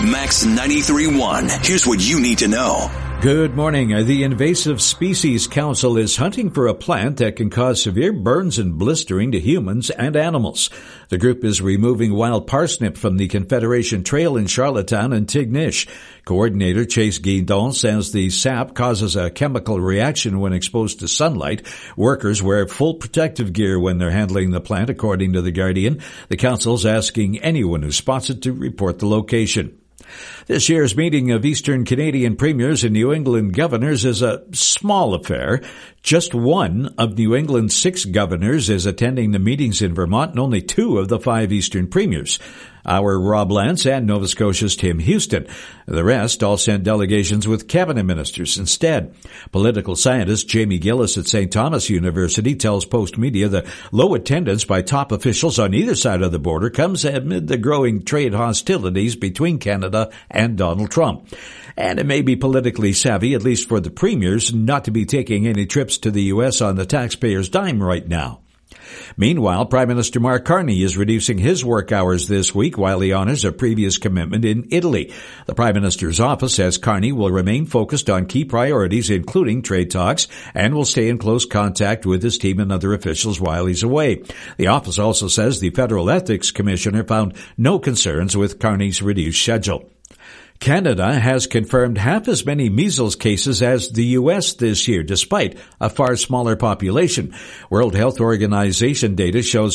Max 93.1. Here's what you need to know. Good morning. The Invasive Species Council is hunting for a plant that can cause severe burns and blistering to humans and animals. The group is removing wild parsnip from the Confederation Trail in Charlottetown and Tignish. Coordinator Chase Guidon says the sap causes a chemical reaction when exposed to sunlight. Workers wear full protective gear when they're handling the plant, according to The Guardian. The council's asking anyone who spots it to report the location. This year's meeting of Eastern Canadian premiers and New England governors is a small affair. Just one of New England's 6 governors is attending the meetings in Vermont, and only 2 of the 5 Eastern premiers. Our Rob Lance and Nova Scotia's Tim Houston. The rest all sent delegations with cabinet ministers instead. Political scientist Jamie Gillis at St. Thomas University tells Post Media the low attendance by top officials on either side of the border comes amid the growing trade hostilities between Canada and Donald Trump. And it may be politically savvy, at least for the premiers, not to be taking any trips to the U.S. on the taxpayers' dime right now. Meanwhile, Prime Minister Mark Carney is reducing his work hours this week while he honors a previous commitment in Italy. The Prime Minister's office says Carney will remain focused on key priorities, including trade talks, and will stay in close contact with his team and other officials while he's away. The office also says the Federal Ethics Commissioner found no concerns with Carney's reduced schedule. Canada has confirmed half as many measles cases as the U.S. this year, despite a far smaller population. World Health Organization data shows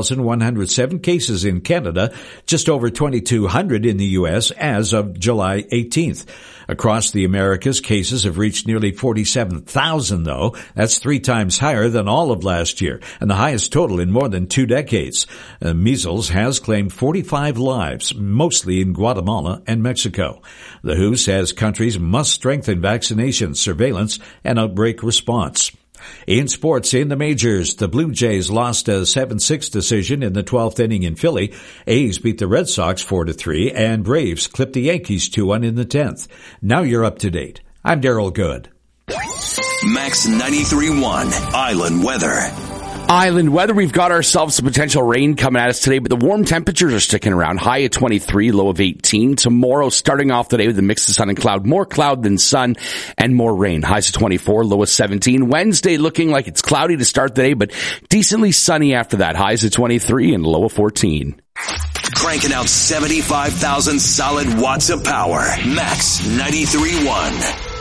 1,107 cases in Canada, just over 2,200 in the U.S. as of July 18th. Across the Americas, cases have reached nearly 47,000, though. That's 3 times higher than all of last year, and the highest total in more than 2 decades. Measles has claimed 45 lives, mostly in Guatemala and Mexico. The WHO says countries must strengthen vaccination, surveillance, and outbreak response. In sports, in the majors, the Blue Jays lost a 7-6 decision in the 12th inning in Philly. A's beat the Red Sox 4-3, and Braves clipped the Yankees 2-1 in the 10th. Now you're up to date. I'm Daryl Good. Max 93.1 Island Weather. Island weather, we've got ourselves some potential rain coming at us today, but the warm temperatures are sticking around. High at 23, low of 18. Tomorrow, starting off the day with a mix of sun and cloud. More cloud than sun and more rain. Highs of 24, low of 17. Wednesday looking like it's cloudy to start the day, but decently sunny after that. Highs of 23 and low of 14. Cranking out 75,000 solid watts of power. Max 93.1.